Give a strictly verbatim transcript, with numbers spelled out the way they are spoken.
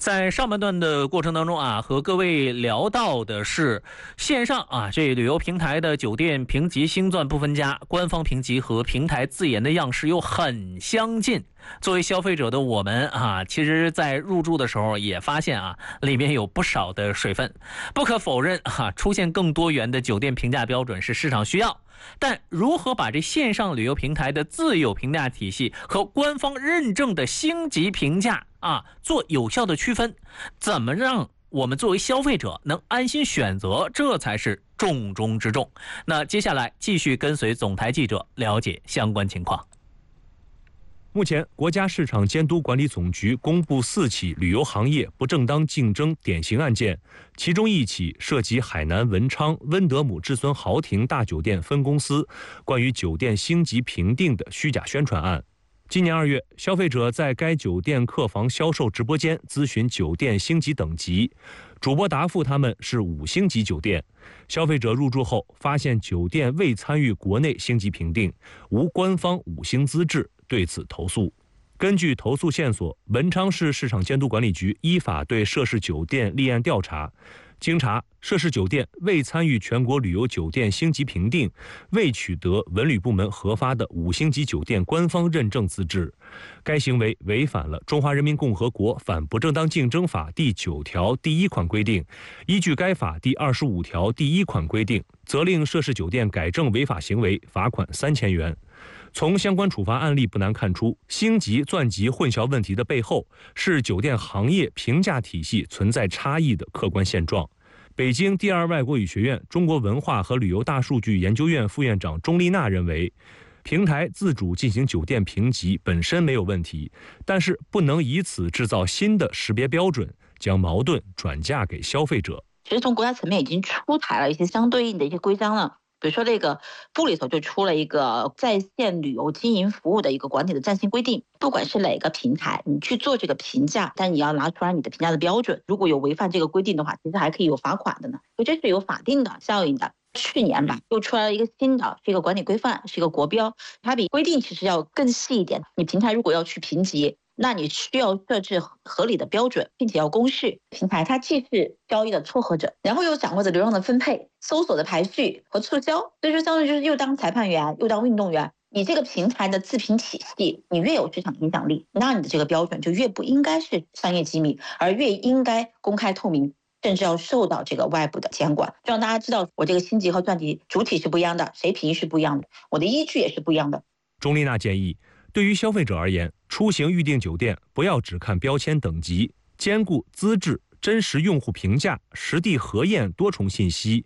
在上半段的过程当中啊，和各位聊到的是线上啊，这旅游平台的酒店评级星钻不分家，官方评级和平台自研的样式又很相近。作为消费者的我们啊，其实在入住的时候也发现啊，里面有不少的水分。不可否认啊，出现更多元的酒店评价标准是市场需要。但如何把这线上旅游平台的自有评价体系和官方认证的星级评价啊做有效的区分，怎么让我们作为消费者能安心选择，这才是重中之重。那接下来继续跟随总台记者了解相关情况。 目前，国家市场监督管理总局公布四起旅游行业不正当竞争典型案件，其中一起涉及海南文昌温德姆至尊豪庭大酒店分公司关于酒店星级评定的虚假宣传案。今年二月，消费者在该酒店客房销售直播间咨询酒店星级等级，主播答复他们是五星级酒店。消费者入住后发现酒店未参与国内星级评定，无官方五星资质，对此投诉。根据投诉线索，文昌市市场监督管理局依法对涉事酒店立案调查。经查，涉事酒店未参与全国旅游酒店星级评定，未取得文旅部门核发的五星级酒店官方认证资质。该行为违反了《中华人民共和国反不正当竞争法》第九条第一款规定，依据该法第二十五条第一款规定，责令涉事酒店改正违法行为，罚款三千元。从相关处罚案例不难看出，星级钻级混淆问题的背后是酒店行业评价体系存在差异的客观现状。北京第二外国语学院中国文化和旅游大数据研究院副院长钟丽娜认为，平台自主进行酒店评级本身没有问题，但是不能以此制造新的识别标准，将矛盾转嫁给消费者。 其实从国家层面已经出台了一些相对应的一些规章了。比如说这个部里头就出了一个在线旅游经营服务的一个管理的暂行规定，不管是哪个平台，你去做这个评价，但你要拿出来你的评价的标准，如果有违反这个规定的话，其实还可以有罚款的呢，所以这是有法定的效应的。去年吧，又出来了一个新的，是一个管理规范，是一个国标，它比规定其实要更细一点。你平台如果要去评级，那你需要设置合理的标准，并且要公示。平台它既是交易的撮合者，然后又掌握着流量的分配、搜索的排序和促销，所以说相当于就是又当裁判员又当运动员。你这个平台的自评体系，你越有市场影响力，那你的这个标准就越不应该是商业机密，而越应该公开透明，甚至要受到这个外部的监管，就让大家知道我这个星级和钻级主体是不一样的，谁评是不一样的，我的依据也是不一样的。 钟丽娜建议，对于消费者而言，出行预订酒店不要只看标签等级，兼顾资质、真实用户评价、实地核验多重信息，